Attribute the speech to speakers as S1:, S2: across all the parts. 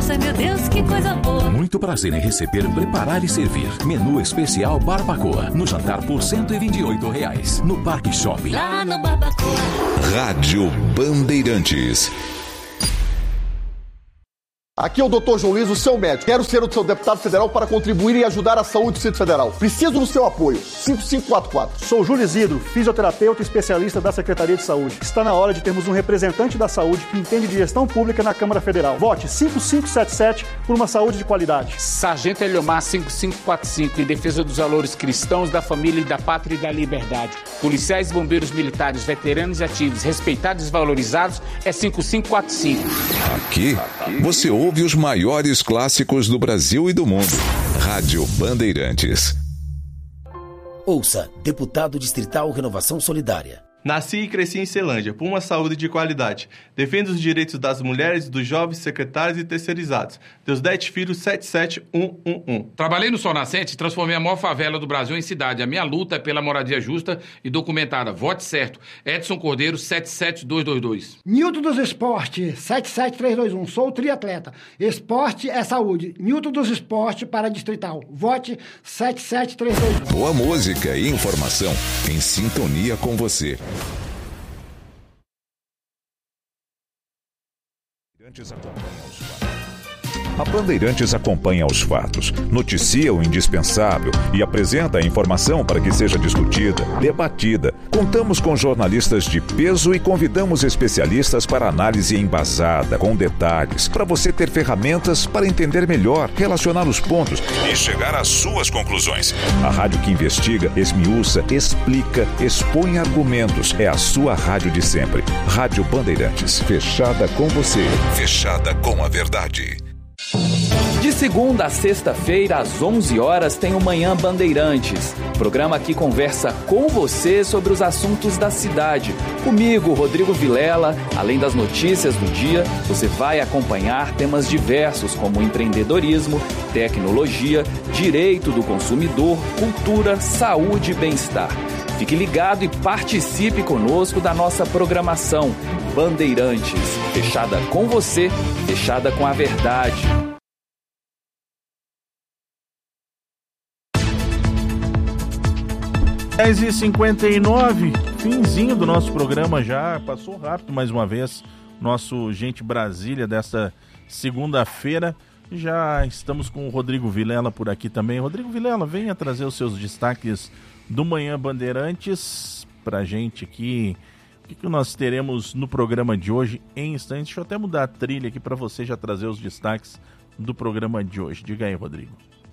S1: festa, meu Deus, que coisa boa.
S2: Muito prazer em receber, preparar e servir. Menu especial Barbacoa. No jantar por R$ 128. No Parque Shopping.
S1: Lá no Barbacoa.
S3: Rádio Bandeirantes.
S4: Aqui é o Dr. João Luiz, o seu médico. Quero ser o seu deputado federal para contribuir e ajudar a saúde do Distrito Federal. Preciso do seu apoio. 5544.
S5: Sou Júlio Isidro, fisioterapeuta e especialista da Secretaria de Saúde. Está na hora de termos um representante da saúde que entende de gestão pública na Câmara Federal. Vote 5577 por uma saúde de qualidade.
S6: Sargento Eliomar 5545, em defesa dos valores cristãos, da família e da pátria e da liberdade. Policiais, bombeiros, militares, veteranos e ativos, respeitados e valorizados, é 5545.
S3: Aqui, você ouve os maiores clássicos do Brasil e do mundo. Rádio Bandeirantes.
S7: Ouça, deputado distrital Renovação Solidária.
S8: Nasci e cresci em Ceilândia, por uma saúde de qualidade. Defendo os direitos das mulheres, dos jovens, secretários e terceirizados. Deusdete Filho 77111.
S9: Trabalhei no Sol Nascente e transformei a maior favela do Brasil em cidade. A minha luta é pela moradia justa e documentada. Vote certo. Edson Cordeiro 77222.
S10: Newton dos Esportes 77321. Sou triatleta. Esporte é saúde. Newton dos Esportes para distrital. Vote 77321.
S3: Boa música e informação em sintonia com você. A Bandeirantes acompanha os fatos, noticia o indispensável e apresenta a informação para que seja discutida, debatida. Contamos com jornalistas de peso e convidamos especialistas para análise embasada, com detalhes, para você ter ferramentas para entender melhor, relacionar os pontos e chegar às suas conclusões. A rádio que investiga, esmiuça, explica, expõe argumentos. É a sua rádio de sempre. Rádio Bandeirantes, fechada com você, fechada com a verdade.
S11: De segunda a sexta-feira, às 11 horas, tem o Manhã Bandeirantes. Programa que conversa com você sobre os assuntos da cidade. Comigo, Rodrigo Vilela, além das notícias do dia, você vai acompanhar temas diversos como empreendedorismo, tecnologia, direito do consumidor, cultura, saúde e bem-estar. Fique ligado e participe conosco da nossa programação. Bandeirantes, fechada com você, fechada com a verdade.
S12: Dez e 59, finzinho do nosso programa já, passou rápido mais uma vez, nosso Gente Brasília desta segunda-feira. Já estamos com o Rodrigo Vilela por aqui também. Rodrigo Vilela, venha trazer os seus destaques do Manhã Bandeirantes pra gente aqui. O que nós teremos no programa de hoje em instantes? Deixa eu até mudar a trilha aqui para você já trazer os destaques do programa de hoje. Diga aí, Rodrigo.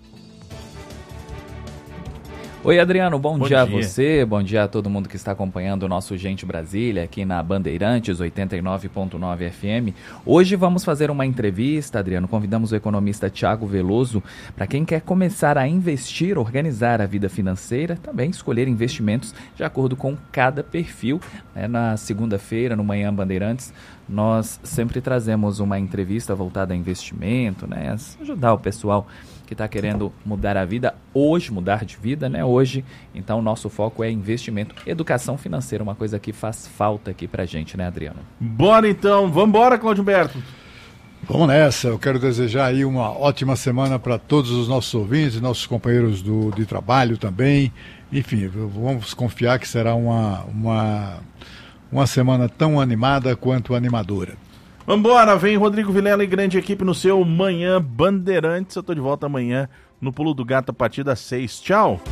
S11: Oi, Adriano, bom dia a você, bom dia a todo mundo que está acompanhando o nosso Gente Brasília aqui na Bandeirantes 89.9 FM. Hoje vamos fazer uma entrevista, Adriano, convidamos o economista Thiago Veloso para quem quer começar a investir, organizar a vida financeira, também escolher investimentos de acordo com cada perfil. Na segunda-feira, no Manhã Bandeirantes, nós sempre trazemos uma entrevista voltada a investimento, ajudar o pessoal que está querendo mudar a vida, hoje, mudar de vida, hoje. Então, o nosso foco é investimento, educação financeira, uma coisa que faz falta aqui pra gente, Adriano?
S12: Bora então, vambora, Cláudio Humberto.
S13: Vamos nessa, eu quero desejar aí uma ótima semana para todos os nossos ouvintes, nossos companheiros de trabalho também. Enfim, vamos confiar que será uma semana tão animada quanto animadora.
S12: Vambora, vem Rodrigo Vilela e grande equipe no seu Manhã Bandeirantes. Eu tô de volta amanhã no Pulo do Gato a partir das 6. Tchau.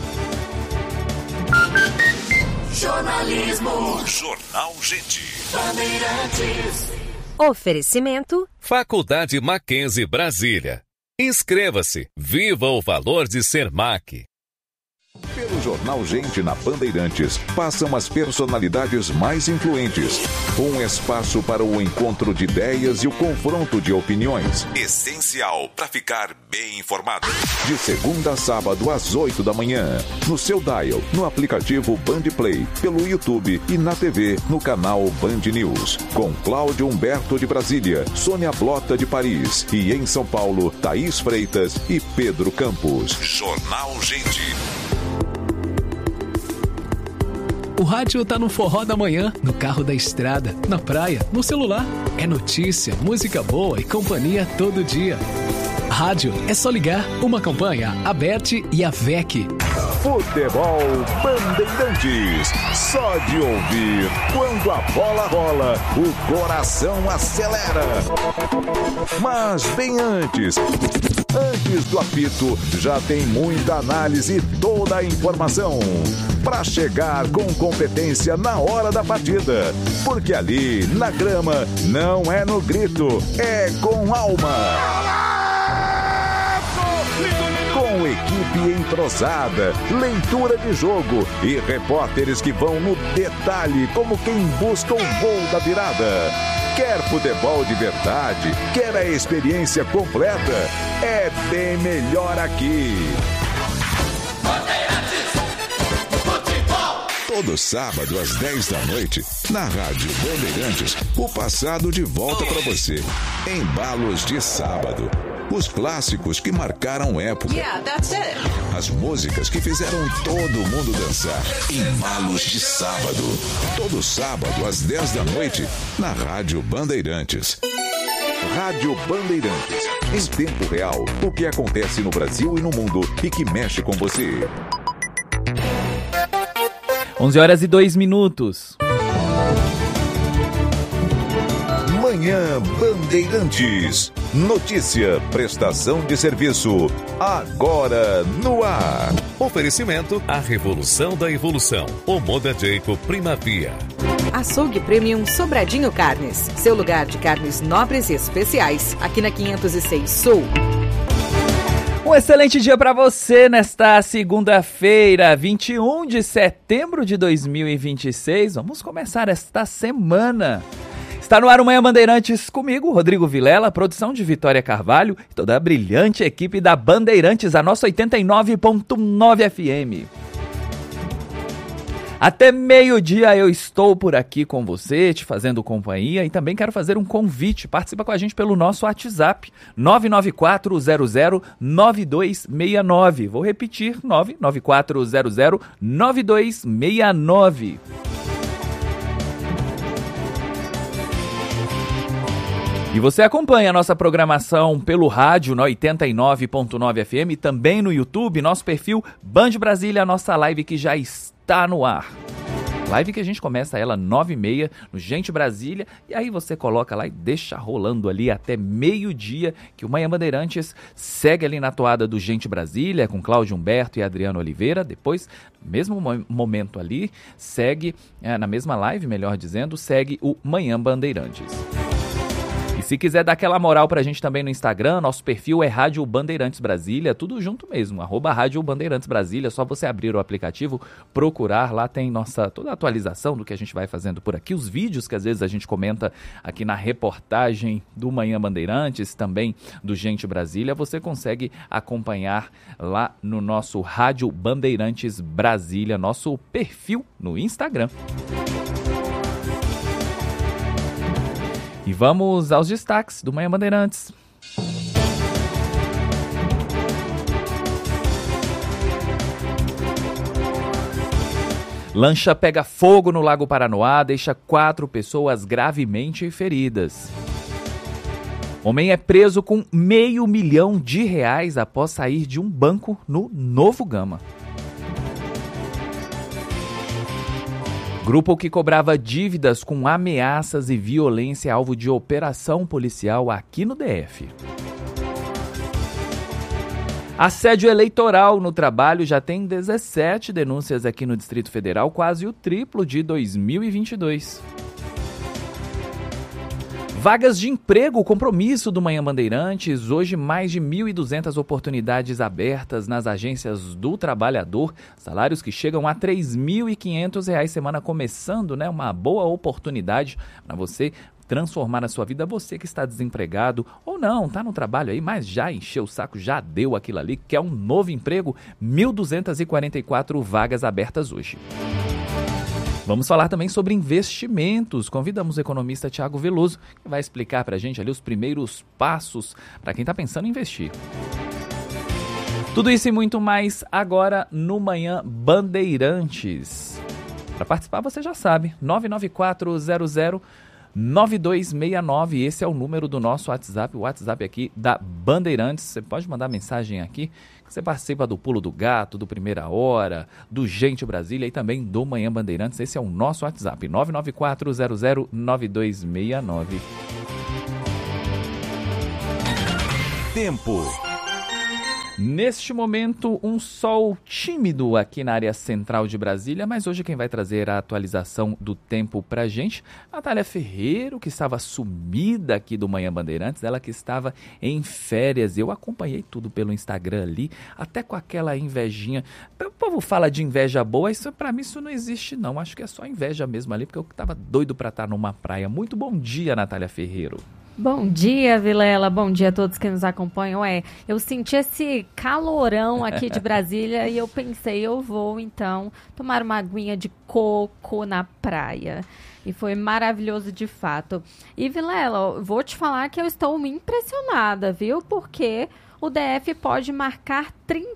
S3: Jornalismo. Jornal Gente.
S14: Bandeirantes. Oferecimento.
S15: Faculdade Mackenzie Brasília. Inscreva-se. Viva o valor de ser MAC.
S3: Pelo Jornal Gente na Bandeirantes, passam as personalidades mais influentes. Um espaço para o encontro de ideias e o confronto de opiniões. Essencial para ficar bem informado. De segunda a sábado às 8 da manhã. No seu dial, no aplicativo Band Play, pelo YouTube e na TV, no canal Band News. Com Cláudio Humberto de Brasília, Sônia Blota de Paris e em São Paulo, Thaís Freitas e Pedro Campos. Jornal Gente.
S16: O rádio tá no forró da manhã, no carro da estrada, na praia, no celular. É notícia, música boa e companhia todo dia. Rádio é só ligar, uma campanha, a BET e a VEC.
S3: Futebol Bandeirantes. Só de ouvir, quando a bola rola, o coração acelera. Mas bem antes do apito, já tem muita análise e toda a informação para chegar com competência na hora da partida. Porque ali, na grama, não é no grito, é com alma. Com equipe entrosada, leitura de jogo e repórteres que vão no detalhe como quem busca o gol da virada. Quer futebol de verdade? Quer a experiência completa? É bem melhor aqui. Todo sábado às 10 da noite, na Rádio Bandeirantes, o passado de volta para você. Embalos de sábado. Os clássicos que marcaram época.
S17: Yeah, that's it.
S3: As músicas que fizeram todo mundo dançar. Embalos de sábado. Todo sábado às 10 da noite, na Rádio Bandeirantes. Rádio Bandeirantes. Em tempo real, o que acontece no Brasil e no mundo e que mexe com você.
S11: 11h02.
S3: Manhã Bandeirantes. Notícia, prestação de serviço. Agora no ar.
S15: Oferecimento: a revolução da evolução. O Moda Jacob Primavia.
S18: Açougue Premium Sobradinho Carnes. Seu lugar de carnes nobres e especiais. Aqui na 506 Sul.
S11: Um excelente dia para você nesta segunda-feira, 21 de setembro de 2026. Vamos começar esta semana. Está no ar o Manhã Bandeirantes comigo, Rodrigo Vilela, produção de Vitória Carvalho e toda a brilhante equipe da Bandeirantes, a nossa 89.9 FM. Até meio-dia eu estou por aqui com você, te fazendo companhia, e também quero fazer um convite. Participa com a gente pelo nosso WhatsApp, 994009269. Vou repetir, 994009269. E você acompanha a nossa programação pelo rádio na 89.9 FM, também no YouTube, nosso perfil Band Brasília, a nossa live que já está no ar. Live que a gente começa ela 9h30 no Gente Brasília, e aí você coloca lá e deixa rolando ali até meio-dia, que o Manhã Bandeirantes segue ali na toada do Gente Brasília, com Cláudio Humberto e Adriano Oliveira. Depois, no mesmo momento ali, segue, na mesma live, melhor dizendo, segue o Manhã Bandeirantes. E se quiser dar aquela moral pra gente também no Instagram, nosso perfil é Rádio Bandeirantes Brasília, tudo junto mesmo, @Rádio Bandeirantes Brasília, só você abrir o aplicativo, procurar, lá tem toda a atualização do que a gente vai fazendo por aqui, os vídeos que às vezes a gente comenta aqui na reportagem do Manhã Bandeirantes, também do Gente Brasília, você consegue acompanhar lá no nosso Rádio Bandeirantes Brasília, nosso perfil no Instagram. E vamos aos destaques do Manhã Bandeirantes. Lancha pega fogo no Lago Paranoá, deixa 4 pessoas gravemente feridas. Homem é preso com R$500 mil após sair de um banco no Novo Gama. Grupo que cobrava dívidas com ameaças e violência alvo de operação policial aqui no DF. Assédio eleitoral no trabalho já tem 17 denúncias aqui no Distrito Federal, quase o triplo de 2022. Vagas de emprego, compromisso do Manhã Bandeirantes. Hoje, mais de 1.200 oportunidades abertas nas agências do trabalhador. Salários que chegam a R$ 3.500 semana, começando, né? Uma boa oportunidade para você transformar a sua vida. Você que está desempregado ou não, está no trabalho aí, mas já encheu o saco, já deu aquilo ali, quer um novo emprego. 1.244 vagas abertas hoje. Vamos falar também sobre investimentos. Convidamos o economista Thiago Veloso, que vai explicar para a gente ali os primeiros passos para quem está pensando em investir. Tudo isso e muito mais agora no Manhã Bandeirantes. Para participar, você já sabe, 994009269, esse é o número do nosso WhatsApp, o WhatsApp aqui da Bandeirantes. Você pode mandar mensagem aqui, que você participa do Pulo do Gato, do Primeira Hora, do Gente Brasília e também do Manhã Bandeirantes. Esse é o nosso WhatsApp, 994009269.
S2: Tempo.
S11: Neste momento, um sol tímido aqui na área central de Brasília, mas hoje quem vai trazer a atualização do tempo pra gente, Natália Ferreiro, que estava sumida aqui do Manhã Bandeirantes, ela que estava em férias. Eu acompanhei tudo pelo Instagram ali, até com aquela invejinha. O povo fala de inveja boa, isso pra mim isso não existe não, acho que é só inveja mesmo ali, porque eu estava doido pra estar numa praia. Muito bom dia, Natália Ferreiro.
S17: Bom dia, Vilela. Bom dia a todos que nos acompanham. Eu senti esse calorão aqui de Brasília e eu pensei, eu vou então tomar uma aguinha de coco na praia. E foi maravilhoso de fato. E, Vilela, vou te falar que eu estou impressionada, viu? Porque o DF pode marcar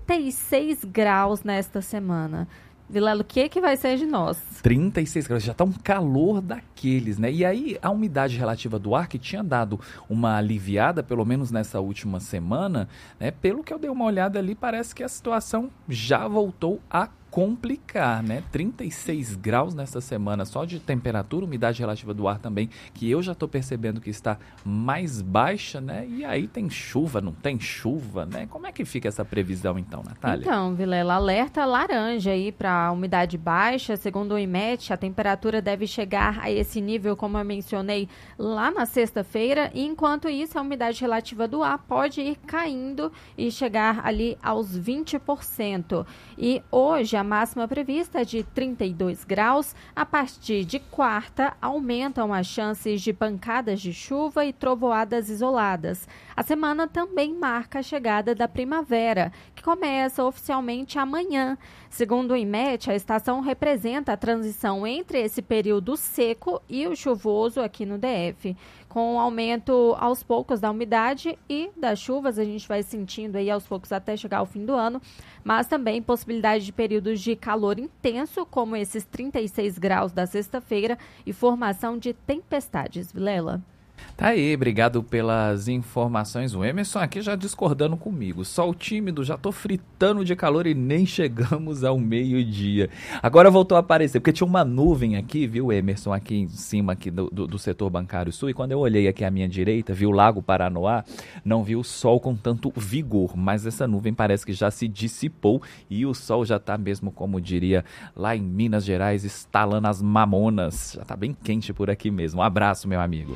S17: 36 graus nesta semana. Vilela, o que vai ser de nós?
S11: 36 graus, já está um calor daqueles, né? E aí, a umidade relativa do ar, que tinha dado uma aliviada, pelo menos nessa última semana, né? Pelo que eu dei uma olhada ali, parece que a situação já voltou a complicar, né? 36 graus nessa semana só de temperatura, umidade relativa do ar também, que eu já estou percebendo que está mais baixa, né? E aí tem chuva, não tem chuva, né? Como é que fica essa previsão então, Natália?
S17: Então, Vilela, alerta laranja aí para umidade baixa. Segundo o IMET, a temperatura deve chegar a esse nível, como eu mencionei, lá na sexta-feira. E enquanto isso, a umidade relativa do ar pode ir caindo e chegar ali aos 20%. E hoje, a máxima prevista é de 32 graus. A partir de quarta, aumentam as chances de pancadas de chuva e trovoadas isoladas. A semana também marca a chegada da primavera, que começa oficialmente amanhã. Segundo o IMET, a estação representa a transição entre esse período seco e o chuvoso aqui no DF. Com o aumento aos poucos da umidade e das chuvas, a gente vai sentindo aí aos poucos até chegar ao fim do ano, mas também possibilidade de períodos de calor intenso, como esses 36 graus da sexta-feira, e formação de tempestades. Vilela?
S11: Tá aí, obrigado pelas informações. O Emerson aqui já discordando comigo. Sol tímido, já tô fritando de calor e nem chegamos ao meio-dia. Agora voltou a aparecer, porque tinha uma nuvem aqui, viu, Emerson, aqui em cima aqui do setor bancário sul. E quando eu olhei aqui à minha direita, vi o Lago Paranoá, não vi o sol com tanto vigor. Mas essa nuvem parece que já se dissipou e o sol já tá mesmo, como diria lá em Minas Gerais, estalando as mamonas. Já tá bem quente por aqui mesmo. Um abraço, meu amigo.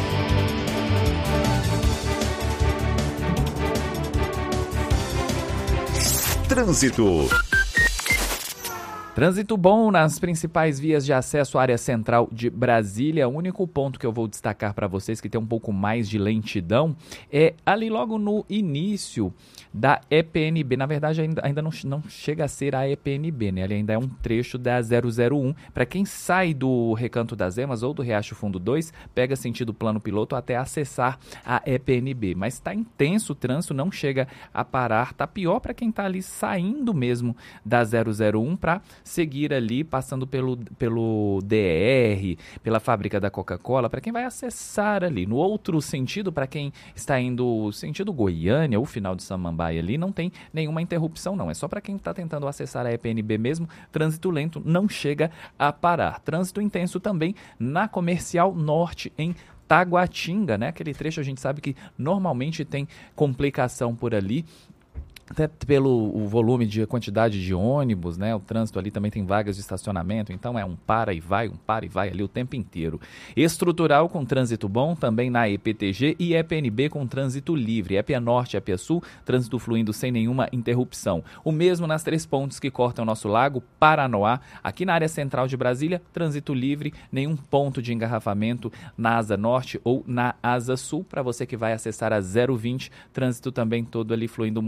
S2: Trânsito.
S11: Trânsito bom nas principais vias de acesso à área central de Brasília. O único ponto que eu vou destacar para vocês que tem um pouco mais de lentidão é ali logo no início da EPNB. Na verdade, ainda não chega a ser a EPNB, né? Ele ainda é um trecho da 001. Para quem sai do Recanto das Emas ou do Riacho Fundo 2, pega sentido plano piloto até acessar a EPNB. Mas está intenso o trânsito, não chega a parar. Tá pior para quem está ali saindo mesmo da 001 para seguir ali, passando pelo DR, pela fábrica da Coca-Cola, para quem vai acessar ali. No outro sentido, para quem está indo sentido Goiânia ou final de Samambaia ali, não tem nenhuma interrupção não. É só para quem está tentando acessar a EPNB mesmo, trânsito lento, não chega a parar. Trânsito intenso também na Comercial Norte, em Taguatinga, né? Aquele trecho a gente sabe que normalmente tem complicação por ali, até pelo volume de quantidade de ônibus, né? O trânsito ali também tem vagas de estacionamento, então é um para e vai ali o tempo inteiro. Estrutural com trânsito bom, também na EPTG e EPNB com trânsito livre. EPA Norte, EPA Sul, trânsito fluindo sem nenhuma interrupção. O mesmo nas três pontes que cortam o nosso Lago Paranoá. Aqui na área central de Brasília, trânsito livre, nenhum ponto de engarrafamento na Asa Norte ou na Asa Sul. Para você que vai acessar a 020, trânsito também todo ali fluindo muito bem,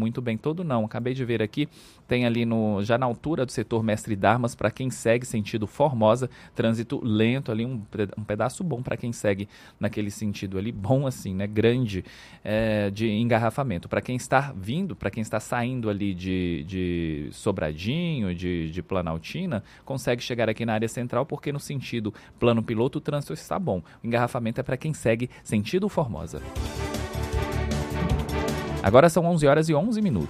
S11: todo não. Acabei de ver aqui, tem ali já na altura do setor Mestre Darmas, para quem segue sentido Formosa, trânsito lento ali, um pedaço bom para quem segue naquele sentido ali, bom assim, né, grande, de engarrafamento. Para quem está vindo, para quem está saindo ali de Sobradinho, de Planaltina, consegue chegar aqui na área central, porque no sentido plano piloto o trânsito está bom. O engarrafamento é para quem segue sentido Formosa. Agora são 11h11.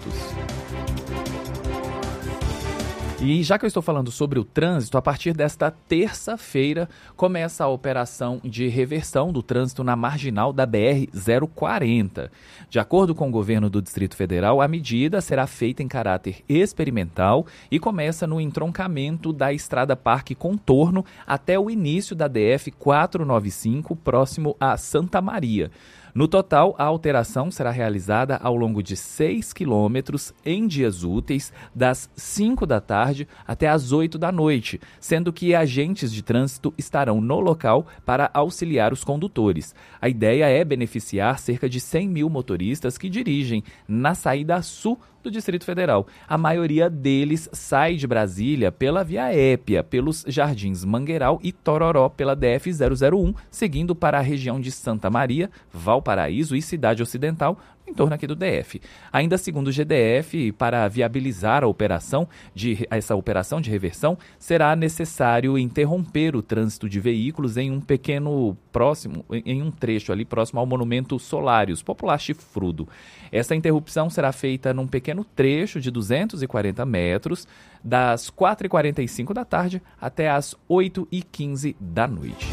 S11: E já que eu estou falando sobre o trânsito, a partir desta terça-feira começa a operação de reversão do trânsito na marginal da BR-040. De acordo com o governo do Distrito Federal, a medida será feita em caráter experimental e começa no entroncamento da Estrada Parque Contorno até o início da DF-495, próximo a Santa Maria. No total, a alteração será realizada ao longo de 6 quilômetros em dias úteis, das 5 da tarde até as 8 da noite, sendo que agentes de trânsito estarão no local para auxiliar os condutores. A ideia é beneficiar cerca de 100 mil motoristas que dirigem na saída sul do Distrito Federal. A maioria deles sai de Brasília pela Via Épia, pelos Jardins Mangueiral e Tororó pela DF-001, seguindo para a região de Santa Maria, Valparaíso e Cidade Ocidental, em torno aqui do DF. Ainda segundo o GDF, para viabilizar essa operação de reversão, será necessário interromper o trânsito de veículos em um trecho ali próximo ao Monumento Solários, popular Chifrudo. Essa interrupção será feita num pequeno trecho de 240 metros, das 4h45 da tarde até as 8h15 da noite.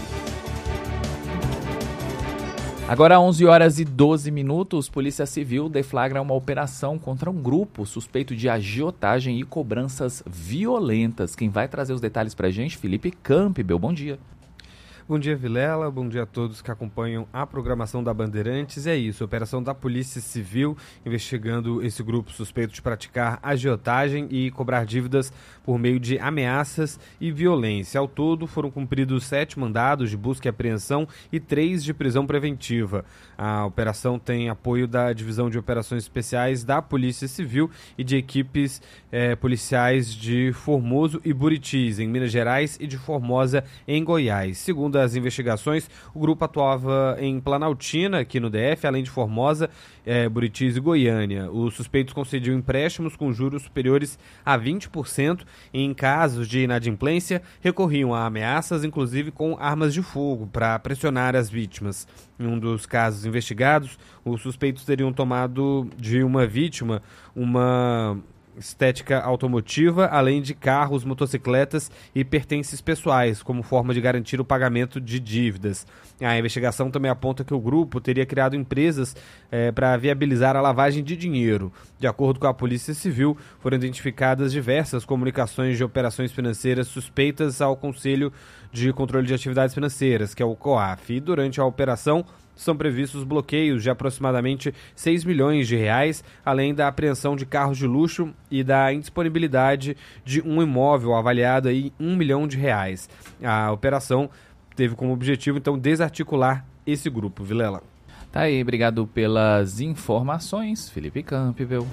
S11: Agora, 11h12, Polícia Civil deflagra uma operação contra um grupo suspeito de agiotagem e cobranças violentas. Quem vai trazer os detalhes pra gente? Felipe Campbell, bom dia.
S19: Bom dia, Vilela. Bom dia a todos que acompanham a programação da Bandeirantes. É isso, operação da Polícia Civil investigando esse grupo suspeito de praticar agiotagem e cobrar dívidas por meio de ameaças e violência. Ao todo, foram cumpridos 7 mandados de busca e apreensão e 3 de prisão preventiva. A operação tem apoio da Divisão de Operações Especiais da Polícia Civil e de equipes policiais de Formoso e Buritis, em Minas Gerais, e de Formosa, em Goiás. Segundo as investigações, o grupo atuava em Planaltina, aqui no DF, além de Formosa, Buritis e Goiânia. Os suspeitos concediam empréstimos com juros superiores a 20% e, em casos de inadimplência, recorriam a ameaças, inclusive com armas de fogo, para pressionar as vítimas. Em um dos casos investigados, os suspeitos teriam tomado de uma vítima uma estética automotiva, além de carros, motocicletas e pertences pessoais, como forma de garantir o pagamento de dívidas. A investigação também aponta que o grupo teria criado empresas para viabilizar a lavagem de dinheiro. De acordo com a Polícia Civil, foram identificadas diversas comunicações de operações financeiras suspeitas ao Conselho de Controle de Atividades Financeiras, que é o COAF, e durante a operação são previstos bloqueios de aproximadamente 6 milhões de reais, além da apreensão de carros de luxo e da indisponibilidade de um imóvel avaliado em 1 milhão de reais. A operação teve como objetivo, então, desarticular esse grupo. Vilela.
S11: Tá aí, obrigado pelas informações, Felipe Campbell.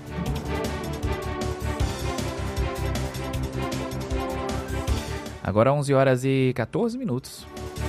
S11: Agora 11h14.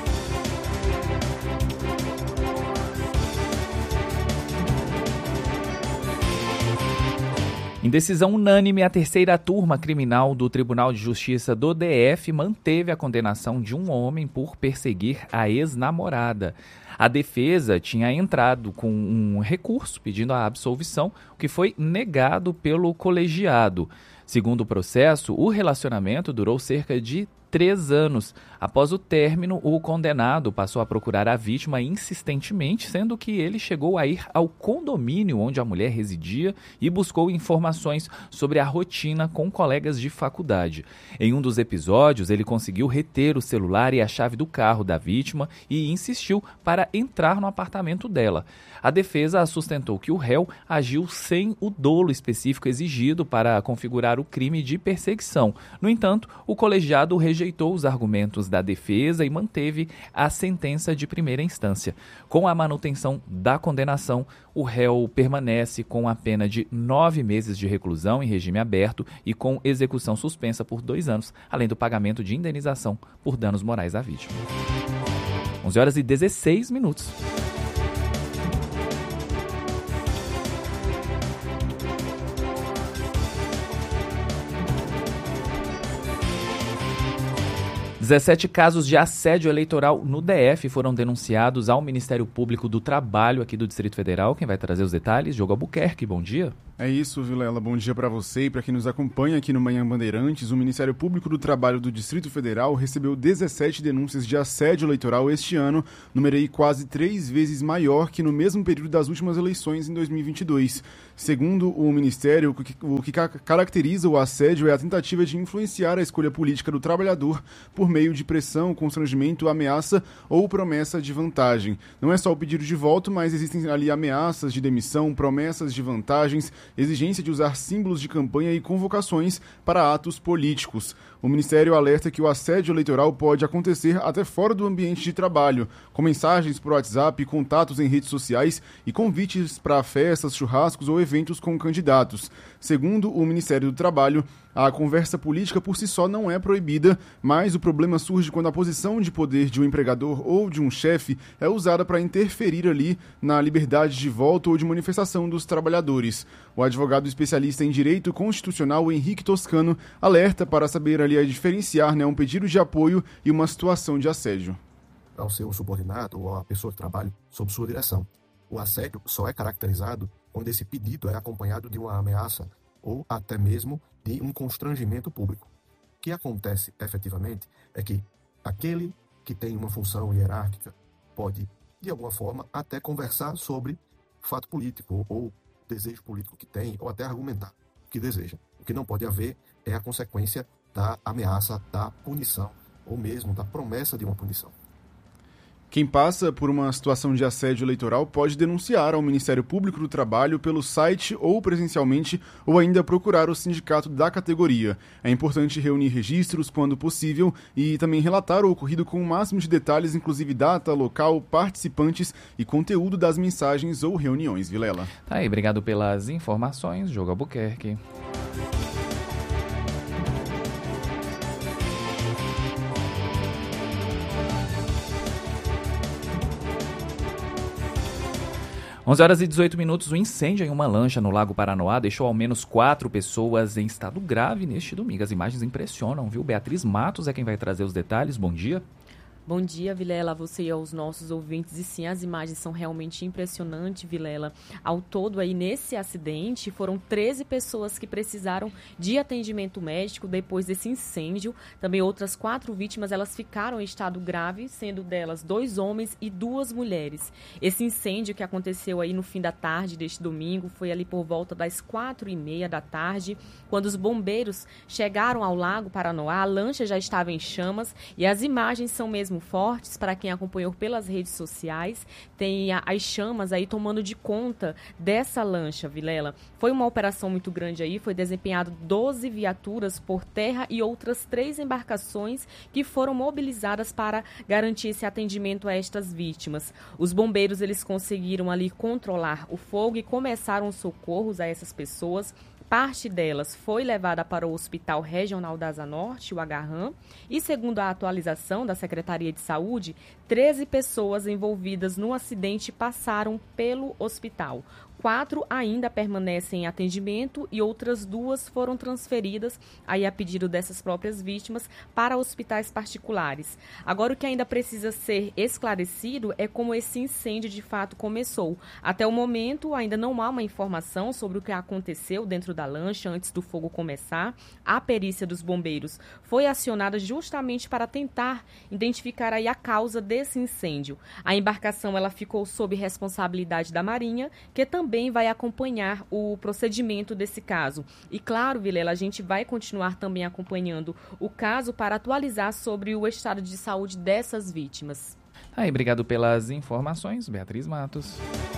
S11: Em decisão unânime, a terceira turma criminal do Tribunal de Justiça do DF manteve a condenação de um homem por perseguir a ex-namorada. A defesa tinha entrado com um recurso pedindo a absolvição, o que foi negado pelo colegiado. Segundo o processo, o relacionamento durou cerca de 3 anos. Após o término, o condenado passou a procurar a vítima insistentemente, sendo que ele chegou a ir ao condomínio onde a mulher residia e buscou informações sobre a rotina com colegas de faculdade. Em um dos episódios, ele conseguiu reter o celular e a chave do carro da vítima e insistiu para para entrar no apartamento dela. A defesa sustentou que o réu agiu sem o dolo específico exigido para configurar o crime de perseguição. No entanto, o colegiado rejeitou os argumentos da defesa e manteve a sentença de primeira instância. Com a manutenção da condenação, o réu permanece com a pena de 9 meses de reclusão em regime aberto e com execução suspensa por 2 anos, além do pagamento de indenização por danos morais à vítima. 11h16. 17 casos de assédio eleitoral no DF foram denunciados ao Ministério Público do Trabalho aqui do Distrito Federal. Quem vai trazer os detalhes? Diogo Albuquerque, bom dia.
S20: É isso, Vilela. Bom dia para você e para quem nos acompanha aqui no Manhã Bandeirantes. O Ministério Público do Trabalho do Distrito Federal recebeu 17 denúncias de assédio eleitoral este ano, número aí quase 3 vezes maior que no mesmo período das últimas eleições em 2022. Segundo o Ministério, o que caracteriza o assédio é a tentativa de influenciar a escolha política do trabalhador por meio de pressão, constrangimento, ameaça ou promessa de vantagem. Não é só o pedido de voto, mas existem ali ameaças de demissão, promessas de vantagens, exigência de usar símbolos de campanha e convocações para atos políticos. O Ministério alerta que o assédio eleitoral pode acontecer até fora do ambiente de trabalho, com mensagens por WhatsApp, contatos em redes sociais e convites para festas, churrascos ou eventos com candidatos. Segundo o Ministério do Trabalho, a conversa política por si só não é proibida, mas o problema surge quando a posição de poder de um empregador ou de um chefe é usada para interferir ali na liberdade de voto ou de manifestação dos trabalhadores. O advogado especialista em direito constitucional Henrique Toscano alerta para saber ali a diferenciar, um pedido de apoio e uma situação de assédio.
S21: Ao seu subordinado ou à pessoa que trabalha sob sua direção. O assédio só é caracterizado quando esse pedido é acompanhado de uma ameaça ou até mesmo de um constrangimento público. O que acontece efetivamente é que aquele que tem uma função hierárquica pode, de alguma forma, até conversar sobre fato político ou desejo político que tem, ou até argumentar o que deseja. O que não pode haver é a consequência da ameaça, da punição, ou mesmo da promessa de uma punição.
S20: Quem passa por uma situação de assédio eleitoral pode denunciar ao Ministério Público do Trabalho pelo site ou presencialmente, ou ainda procurar o sindicato da categoria. É importante reunir registros quando possível e também relatar o ocorrido com o máximo de detalhes, inclusive data, local, participantes e conteúdo das mensagens ou reuniões. Vilela.
S11: Tá aí, obrigado pelas informações, Diogo Albuquerque. Onze horas e 18 minutos, um incêndio em uma lancha no Lago Paranoá deixou ao menos 4 pessoas em estado grave neste domingo. As imagens impressionam, viu? Beatriz Matos é quem vai trazer os detalhes. Bom dia.
S22: Bom dia, Vilela, a você e aos nossos ouvintes. E sim, as imagens são realmente impressionantes, Vilela. Ao todo, aí nesse acidente, foram 13 pessoas que precisaram de atendimento médico depois desse incêndio. Também outras 4 vítimas, elas ficaram em estado grave, sendo delas 2 homens e 2 mulheres. Esse incêndio que aconteceu aí no fim da tarde deste domingo foi ali por volta das 4h30 da tarde, quando os bombeiros chegaram ao Lago Paranoá. A lancha já estava em chamas e as imagens são mesmo fortes. Para quem acompanhou pelas redes sociais, tem as chamas aí tomando de conta dessa lancha, Vilela. Foi uma operação muito grande aí, foi desempenhado 12 viaturas por terra e outras 3 embarcações que foram mobilizadas para garantir esse atendimento a estas vítimas. Os bombeiros, eles conseguiram ali controlar o fogo e começaram os socorros a essas pessoas. Parte delas foi levada para o Hospital Regional da Asa Norte, o HRAM, e segundo a atualização da Secretaria de Saúde, 13 pessoas envolvidas no acidente passaram pelo hospital. 4 ainda permanecem em atendimento e outras 2 foram transferidas, aí a pedido dessas próprias vítimas, para hospitais particulares. Agora, o que ainda precisa ser esclarecido é como esse incêndio de fato começou. Até o momento, ainda não há uma informação sobre o que aconteceu dentro da lancha antes do fogo começar. A perícia dos bombeiros foi acionada justamente para tentar identificar aí a causa desse incêndio. A embarcação, ela ficou sob responsabilidade da Marinha, que também vai acompanhar o procedimento desse caso. E claro, Vilela, a gente vai continuar também acompanhando o caso para atualizar sobre o estado de saúde dessas vítimas.
S11: Aí, obrigado pelas informações, Beatriz Matos.